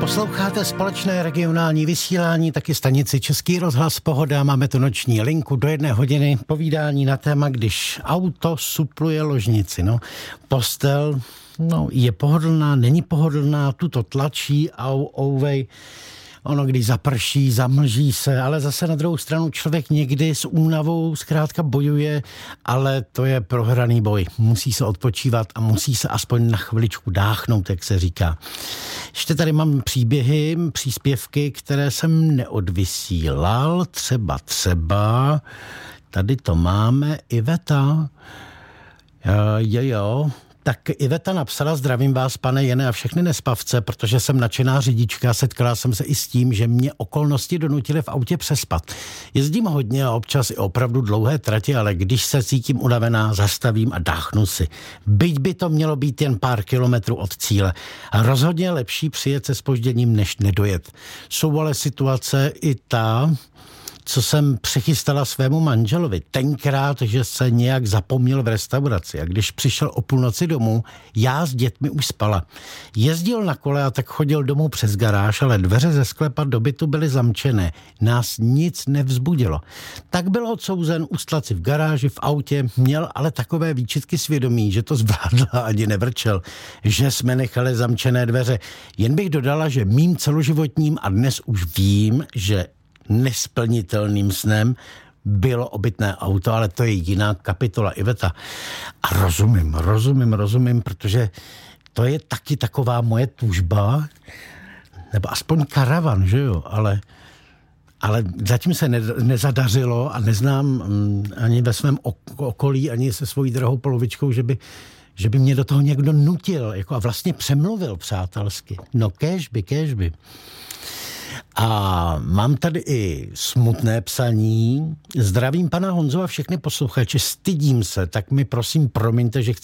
Posloucháte společné regionální vysílání, taky stanici Český rozhlas Pohoda. Máme tu noční linku do 1 hodiny povídání na téma, když auto supluje ložnici. No, postel, je pohodlná, není pohodlná, tuto tlačí, ouvej. Ono, když zaprší, zamlží se, ale zase na druhou stranu člověk někdy s únavou zkrátka bojuje, ale to je prohraný boj. Musí se odpočívat a musí se aspoň na chviličku dáchnout, jak se říká. Ještě tady mám příspěvky, které jsem neodvysílal. Třeba, tady to máme, Iveta. Jo. Tak Iveta napsala: zdravím vás, pane Jene, a všechny nespavce, protože jsem nadšená řidička, setkala jsem se i s tím, že mě okolnosti donutily v autě přespat. Jezdím hodně a občas i opravdu dlouhé trati, ale když se cítím unavená, zastavím a dáchnu si. Byť by to mělo být jen pár kilometrů od cíle. A rozhodně je lepší přijet se zpožděním, než nedojet. Jsou ale situace i ta, co jsem přichystala svému manželovi. Tenkrát, že se nějak zapomněl v restauraci a když přišel o půlnoci domů, já s dětmi už spala. Jezdil na kole a tak chodil domů přes garáž, ale dveře ze sklepa do bytu byly zamčené. Nás nic nevzbudilo. Tak byl odsouzen ustlat si v garáži, v autě, měl ale takové výčitky svědomí, že to zvládl a ani nevrčel, že jsme nechali zamčené dveře. Jen bych dodala, že mým celoživotním a dnes už vím, že nesplnitelným snem bylo obytné auto, ale to je jiná kapitola, Iveta. A rozumím, protože to je taky taková moje tužba, nebo aspoň karavan, že jo, ale zatím se nezadařilo a neznám ani ve svém okolí, ani se svojí drahou polovičkou, že by mě do toho někdo nutil, jako a vlastně přemluvil přátelsky. No kéžby. A mám tady i smutné psaní. Zdravím pana Honzo a všechny posluchače, stydím se, tak mi prosím promiňte, že chci